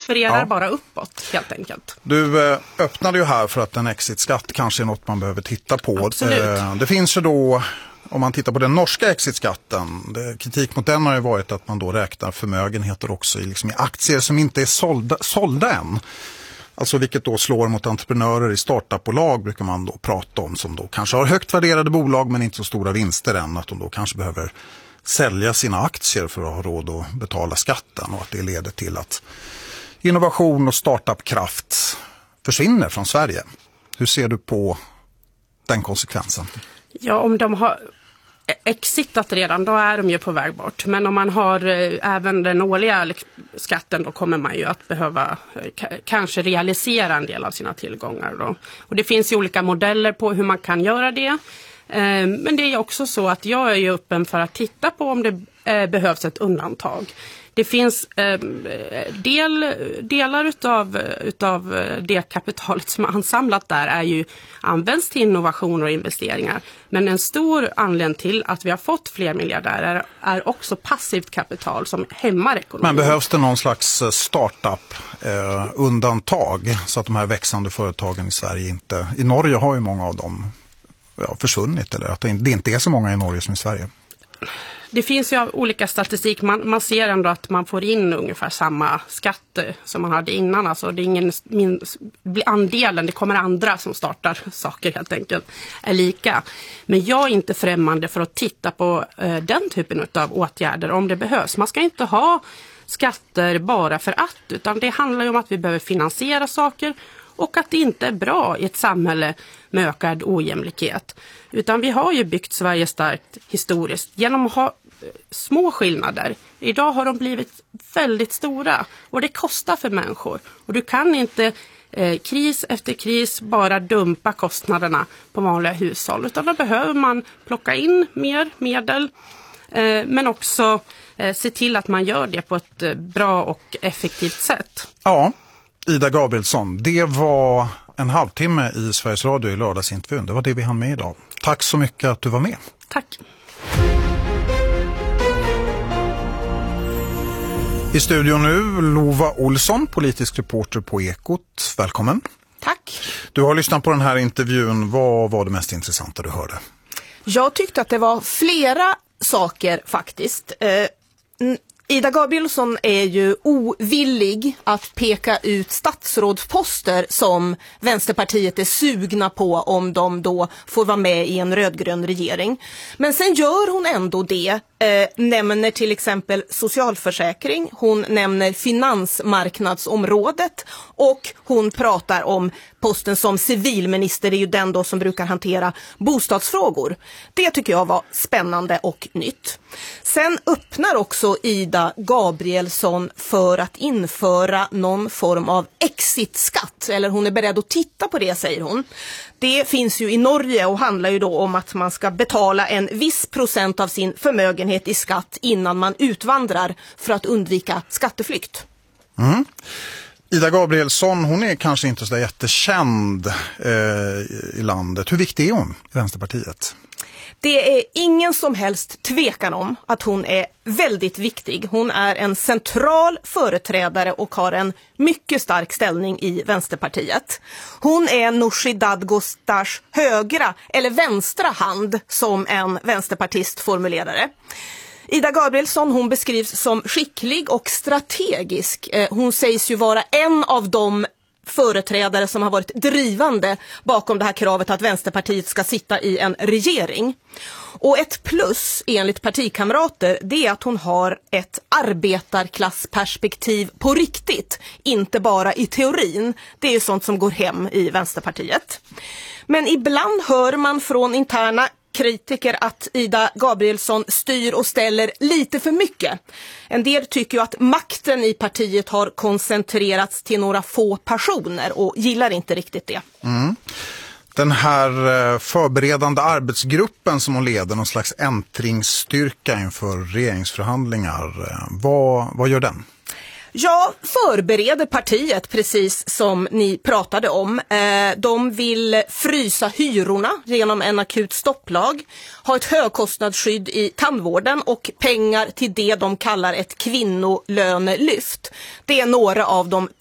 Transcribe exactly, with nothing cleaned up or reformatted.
transfererar ja. bara uppåt helt enkelt. Du eh, öppnade ju här för att en exitskatt kanske är något man behöver titta på. Absolut. Eh, det finns ju då, om man tittar på den norska exitskatten, det, kritik mot den har ju varit att man då räknar förmögenheter också i, liksom i aktier som inte är sålda, sålda än. Alltså vilket då slår mot entreprenörer i startupbolag brukar man då prata om, som då kanske har högt värderade bolag men inte så stora vinster än, att de då kanske behöver sälja sina aktier för att ha råd att betala skatten, och att det leder till att innovation och startupkraft försvinner från Sverige. Hur ser du på den konsekvensen? Ja, om de har exitat redan, då är de ju på väg bort. Men om man har eh, även den årliga skatten, då kommer man ju att behöva eh, k- kanske realisera en del av sina tillgångar då. Och det finns ju olika modeller på hur man kan göra det. Eh, men det är också så att jag är ju öppen för att titta på om det eh, behövs ett undantag. Det finns eh, del, delar utav, utav det kapitalet som är ansamlat där är ju används till innovationer och investeringar. Men en stor anledning till att vi har fått fler miljardärer är också passivt kapital som hämmar ekonomin. Men behövs det någon slags startup-undantag eh, så att de här växande företagen i Sverige inte... I Norge har ju många av dem ja, försvunnit, eller att det inte är så många i Norge som i Sverige. Det finns ju olika statistik. Man, man ser ändå att man får in ungefär samma skatt som man hade innan. Alltså det är ingen min, andelen, det kommer andra som startar saker helt enkelt, är lika. Men jag är inte främmande för att titta på eh, den typen av åtgärder om det behövs. Man ska inte ha skatter bara för att, utan det handlar ju om att vi behöver finansiera saker och att det inte är bra i ett samhälle med ökad ojämlikhet. Utan vi har ju byggt Sverige starkt historiskt genom att ha små skillnader. Idag har de blivit väldigt stora och det kostar för människor. Och du kan inte eh, kris efter kris bara dumpa kostnaderna på vanliga hushåll. Utan då behöver man plocka in mer medel eh, men också eh, se till att man gör det på ett eh, bra och effektivt sätt. Ja, Ida Gabrielsson, det var en halvtimme i Sveriges Radio i lördagsintervjun. Det var det vi hann med idag. Tack så mycket att du var med. Tack. I studion nu Lova Olsson, politisk reporter på Ekot. Välkommen. Tack. Du har lyssnat på den här intervjun. Vad var det mest intressanta du hörde? Jag tyckte att det var flera saker faktiskt. Eh, Ida Gabrielsson är ju ovillig att peka ut statsrådsposter som Vänsterpartiet är sugna på om de då får vara med i en rödgrön regering. Men sen gör hon ändå det. Eh, nämner till exempel socialförsäkring, hon nämner finansmarknadsområdet och hon pratar om posten som civilminister, det är ju den då som brukar hantera bostadsfrågor. Det tycker jag var spännande och nytt. Sen öppnar också Ida Gabrielsson för att införa någon form av exitskatt, eller hon är beredd att titta på det, säger hon. Det finns ju i Norge och handlar ju då om att man ska betala en viss procent av sin förmögenhet i skatt innan man utvandrar för att undvika skatteflykt. Mm. Ida Gabrielsson, hon är kanske inte så där jättekänd eh, i landet. Hur viktig är hon i Vänsterpartiet? Det är ingen som helst tvekan om att hon är väldigt viktig. Hon är en central företrädare och har en mycket stark ställning i Vänsterpartiet. Hon är Nooshi Dadgostars högra eller vänstra hand, som en vänsterpartist formulerade. Ida Gabrielsson, hon beskrivs som skicklig och strategisk. Hon sägs ju vara en av de företrädare som har varit drivande bakom det här kravet att Vänsterpartiet ska sitta i en regering. Och ett plus enligt partikamrater, det är att hon har ett arbetarklassperspektiv på riktigt, inte bara i teorin. Det är sånt som går hem i Vänsterpartiet. Men ibland hör man från interna kritiker att Ida Gabrielsson styr och ställer lite för mycket. En del tycker ju att makten i partiet har koncentrerats till några få personer och gillar inte riktigt det. Mm. Den här förberedande arbetsgruppen som hon leder, någon slags äntringsstyrka inför regeringsförhandlingar, vad, vad gör den? Jag förbereder partiet precis som ni pratade om. De vill frysa hyrorna genom en akut stopplag, ha ett högkostnadsskydd i tandvården och pengar till det de kallar ett kvinnolönelyft. Det är några av de